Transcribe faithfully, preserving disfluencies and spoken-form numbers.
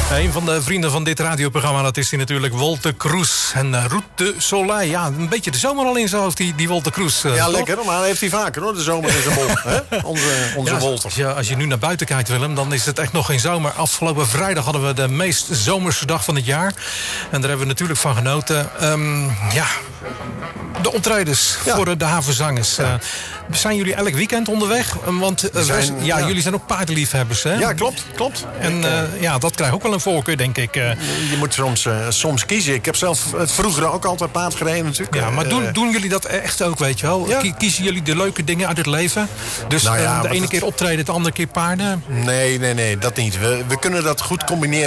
Een van de vrienden van dit radioprogramma, dat is hij natuurlijk, Wolter Kroes. En uh, Route de Soleil, ja, een beetje de zomer al in zijn hoofd, die, die Wolter Kroes. Uh, ja, toch? lekker, maar heeft hij vaker hoor, de zomer in zijn mond. Hè? Onze, onze ja, Wolter. Als je, als je nu naar buiten kijkt, Willem, dan is het echt nog geen zomer. Afgelopen vrijdag hadden we de meest zomerse dag van het jaar. En daar hebben we natuurlijk van genoten. Um, ja, de optredens ja. voor de havenzangers. Ja. Uh, zijn jullie elk weekend onderweg? Want uh, zijn, wij, ja, ja. jullie zijn ook paardenliefhebbers, hè? Ja, klopt, klopt. En uh, ja, dat krijgt ook wel een voorkeur, denk ik. Uh, je moet soms, uh, soms kiezen. Ik heb zelf het vroeger ook altijd paard gereden natuurlijk. Ja, maar doen, doen jullie dat echt ook, weet je wel? Ja. Kiezen jullie de leuke dingen uit het leven? Dus nou ja, uh, de ene keer optreden, de andere keer paarden? Nee, nee, nee, dat niet. We, we kunnen dat goed combineren